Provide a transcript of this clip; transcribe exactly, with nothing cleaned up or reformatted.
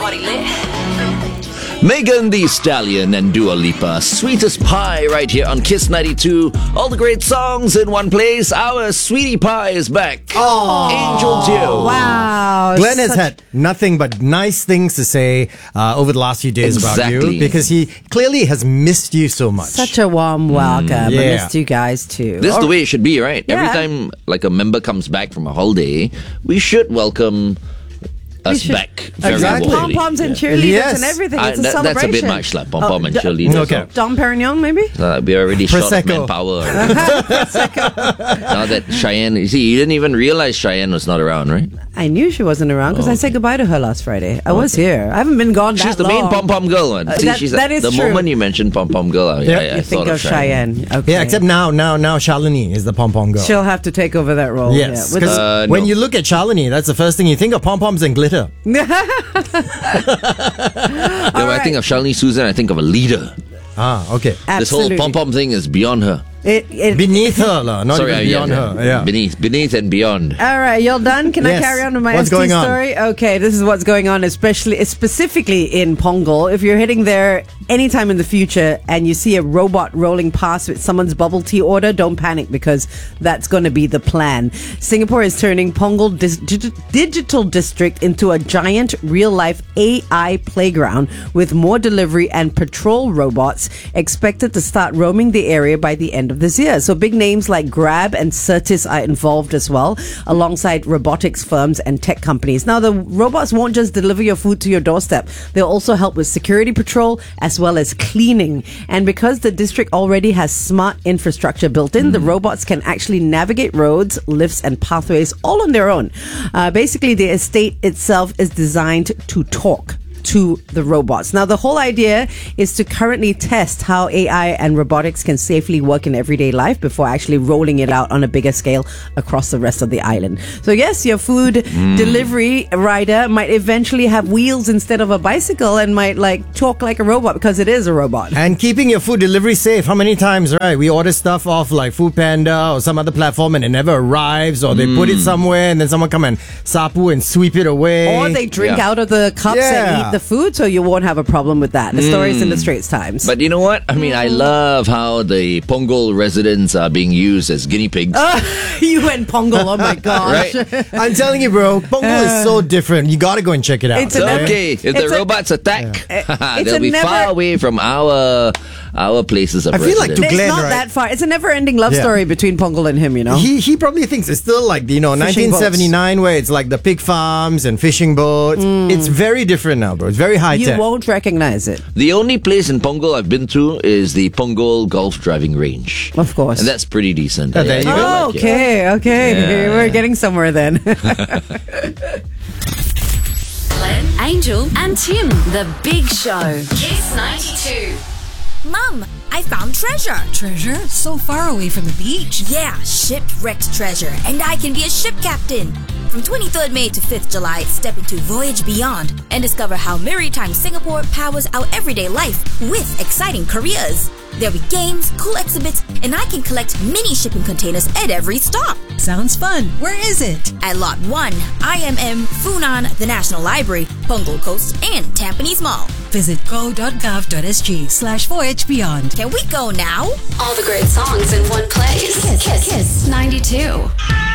party lit. Megan Thee Stallion and Dua Lipa, Sweetest Pie, right here on Kiss ninety-two. All the great songs in one place. Our Sweetie Pie is back. Oh, Angel Joe. Wow. Glenn has Such- had nothing but nice things to say uh, over the last few days about Exactly. you because he clearly has missed you so much. Such a warm welcome. I yeah. missed you guys too. This is Or- the way it should be, right? Every Yeah. time like a member comes back from a holiday, we should welcome us should- back very Exactly. warmly. Pom-poms and Yeah. cheerleaders Yes. and everything. I- It's a that- celebration. that's a bit much, like pom pom Oh, and d- cheerleaders. Okay. Dom Perignon, maybe? Uh, we're already short of Prosecco. manpower. Now that Cheyenne, you see, you didn't even realize Cheyenne was not around, right? I knew she wasn't around because I said goodbye to her last Friday. I was here. I haven't been gone that She's the long. main pom pom girl one. Uh, See, that- she's that is the true. moment you mentioned pom pom girl, I, Yeah. I, I You think thought of Cheyenne. Okay. Yeah, except now, now, now Shalini is the pom-pom girl. she'll have to take over that role. Yes, Yeah. With because Uh, when no. you look at Shalini, that's the first thing you think of pom-poms and glitter. When I think of Shalini Susan, I think of a leader. Ah, okay. This whole Absolutely. pom pom thing is beyond her. It, it, Beneath her, lah, not Sorry, even I- beyond yeah, her. Yeah. Beneath, beneath and beyond. All right, y'all done? Can I Yes. carry on with my What's S T going on? story? Okay, this is what's going on, especially specifically in Pongal. If you're heading there anytime in the future and you see a robot rolling past with someone's bubble tea order, don't panic because that's going to be the plan. Singapore is turning Pongal dis- dig- Digital District into a giant real-life A I playground with more delivery and patrol robots expected to start roaming the area by the end of this year. So big names like Grab and Certis are involved as well, alongside robotics firms and tech companies. Now, the robots won't just deliver your food to your doorstep. They'll also help with security patrol as well as cleaning. And because the district already has smart infrastructure built in, the robots can actually navigate roads, lifts, and pathways all on their own. Uh, basically, the estate itself is designed to talk to the robots. Now, the whole idea is to currently test how A I and robotics can safely work in everyday life before actually rolling it out on a bigger scale across the rest of the island. So yes, your food delivery rider might eventually have wheels instead of a bicycle and might like talk like a robot because it is a robot. And keeping your food delivery safe. How many times, right? We order stuff off like Food Panda or some other platform and it never arrives, or they put it somewhere and then someone come and sapu and sweep it away. Or they drink Yeah. out of the cups Yeah. and eat the food, so you won't have a problem with that. The story's in the Straits Times. But you know what? I mean, I love how the Pongal residents are being used as guinea pigs. You and Pongal, oh my gosh. Right? I'm telling you, bro, Pongal is so different. You gotta go and check it out. It's a So, never- okay, if it's the a- robots attack, it's they'll a be never- far away from our our places of I feel like residence. to It's Glenn, not right? that far. It's a never-ending love Yeah. story between Pongal and him, you know? He he probably thinks it's still like, you know, Fishing nineteen seventy-nine where it's like the pig farms and fishing boats. It's very different now, bro. It's very high you tech. won't recognize it. The only place in Pongal I've been to is the Pongal golf driving range. Of course. And that's pretty decent. Oh, there you go. Oh, like it. okay, okay. Yeah. We're getting somewhere then. Glenn, Angel, and Tim. The Big Show. Kiss ninety-two. Mom, I found treasure. Treasure? So far away from the beach. Yeah, shipwrecked treasure, and I can be a ship captain. From twenty-third May to fifth July, step into Voyage Beyond and discover how Maritime Singapore powers our everyday life with exciting careers. There'll be games, cool exhibits, and I can collect mini shipping containers at every stop. Sounds fun. Where is it? At Lot one, I M M, Funan, the National Library, Punggol Coast, and Tampines Mall. Visit go.gov.sg slash voyage beyond. Can we go now? All the great songs in one place. Kiss, Kiss ninety-two.